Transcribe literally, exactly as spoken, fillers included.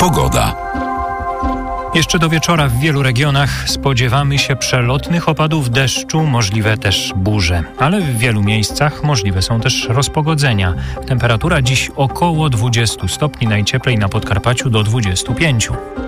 Pogoda. Jeszcze do wieczora w wielu regionach spodziewamy się przelotnych opadów deszczu, możliwe też burze. Ale w wielu miejscach możliwe są też rozpogodzenia. Temperatura dziś około dwudziestu stopni, najcieplej na Podkarpaciu do dwudziestu pięciu.